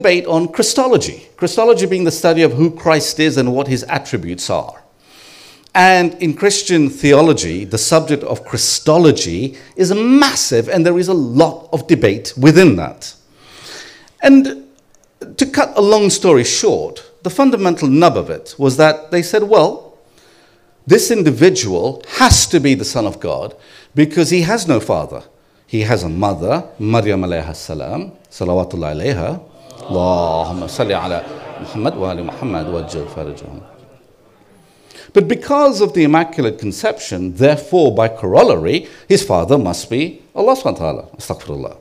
debate on Christology. Christology being the study of who Christ is and what his attributes are. And in Christian theology, the subject of Christology is massive, and there is a lot of debate within that. And to cut a long story short, the fundamental nub of it was that they said, well, this individual has to be the Son of God because he has no father. He has a mother, Maryam alayha salam, salawatullah alayha, Allahumma salli ala Muhammad wa ali Muhammad wa ajil farajahum. But because of the Immaculate Conception, therefore, by corollary, his father must be Allah subhanahu wa ta'ala. Astaghfirullah.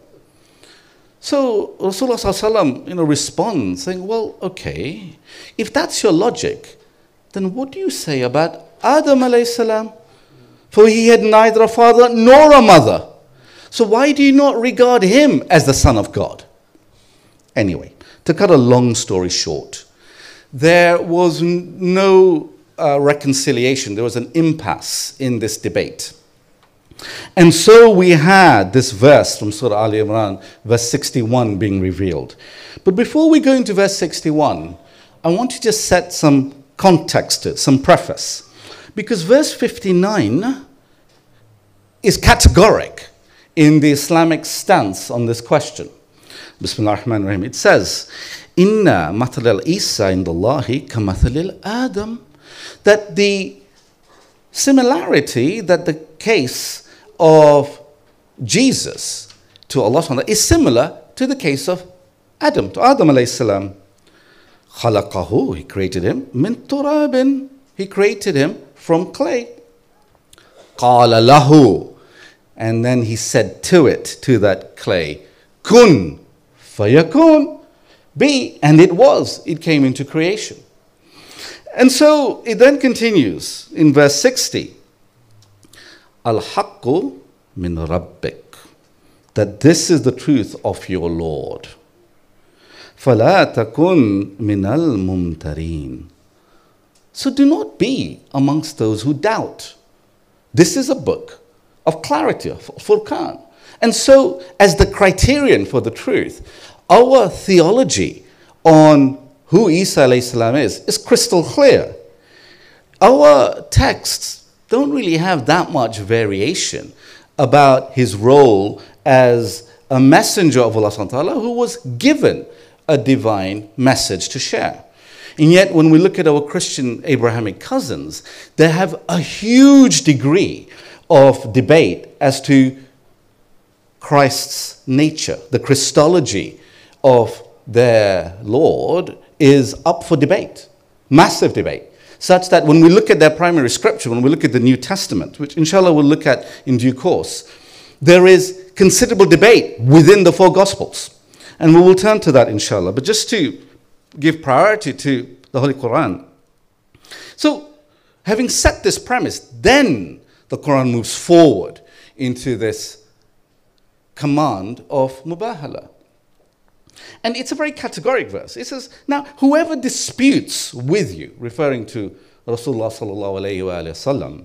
So Rasulullah sallallahu alaihi wasallam, responds saying, well, okay, if that's your logic, then what do you say about Adam alayhi salam? For he had neither a father nor a mother. So why do you not regard him as the Son of God? Anyway, to cut a long story short, there was no reconciliation. There was an impasse in this debate. And so we had this verse from Surah Al Imran, verse 61 being revealed. But before we go into verse 61, I want to just set some context to it, some preface. Because verse 59 is categoric in the Islamic stance on this question. Bismillah ar-Rahman ar-Rahim. It says, Inna mathalal Isa indallahi kamathalil Adam. That the similarity, that the case of Jesus to Allah subhanahu wa ta'ala is similar to the case of Adam, to Adam alayhi salam. Khalaqahu, he created him, min turabin, he created him from clay. Qala lahu, and then he said to it, to that clay, kun fayakun, be, and it was, it came into creation. And so it then continues in verse 60. Al-haqqu min rabbik. That this is the truth of your Lord. فَلَا تَكُنْ مِنَ الْمُمْتَرِينَ. So do not be amongst those who doubt. This is a book of clarity, of Furqan. And so as the criterion for the truth, our theology on who Isa alayhi salam is crystal clear. Our texts don't really have that much variation about his role as a messenger of Allah subhanahu wa ta'ala who was given a divine message to share. And yet when we look at our Christian Abrahamic cousins, they have a huge degree of debate as to Christ's nature. The Christology of their Lord is up for debate, massive debate, such that when we look at their primary scripture, when we look at the New Testament, which inshallah we'll look at in due course, there is considerable debate within the four Gospels. And we will turn to that inshallah. But just to give priority to the Holy Quran. So, having set this premise, then the Quran moves forward into this command of mubahala. And it's a very categoric verse. It says, now, whoever disputes with you, referring to Rasulullah sallallahu alayhi wa sallam,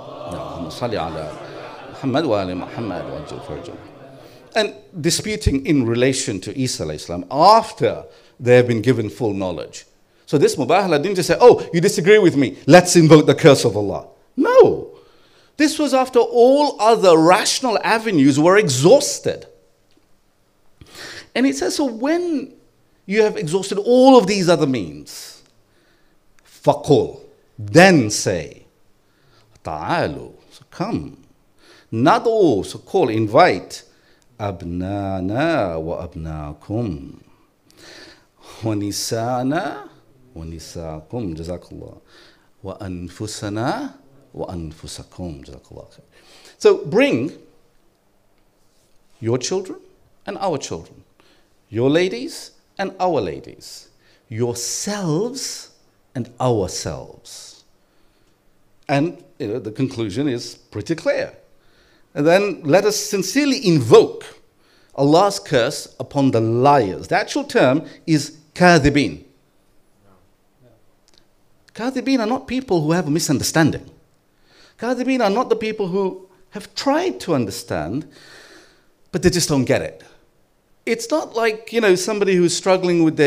Muhammad wa ali Muhammad wa ajil farajahum, and disputing in relation to Isa alayhi salam after they have been given full knowledge. So this mubahala didn't just say, oh, you disagree with me, let's invoke the curse of Allah. No. This was after all other rational avenues were exhausted. And it says, so when you have exhausted all of these other means, faqul, then say, ta'alu, so come, nad'u, so call, invite, abnana wa abnaakum, wa nisana wa nisaakum, jazakallah, wa anfusana wa anfusakum, jazakallah. So bring your children and our children, your ladies and our ladies, yourselves and ourselves. And the conclusion is pretty clear. And then let us sincerely invoke Allah's curse upon the liars. The actual term is kadhibin. Kadhibin are not people who have a misunderstanding. Kadhibin are not the people who have tried to understand, but they just don't get it. It's not like, somebody who's struggling with their